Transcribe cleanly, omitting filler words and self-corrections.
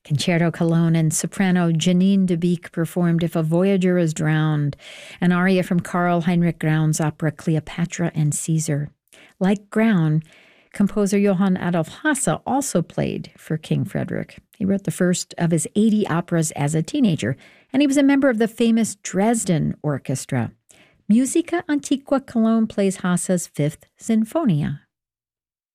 Concerto Cologne and soprano Janine de Beek performed If a Voyager is Drowned, an aria from Karl Heinrich Graun's opera Cleopatra and Caesar. Like Graun, composer Johann Adolf Hasse also played for King Frederick. He wrote the first of his 80 operas as a teenager, and he was a member of the famous Dresden Orchestra. Musica Antiqua Cologne plays Hasse's Fifth Sinfonia.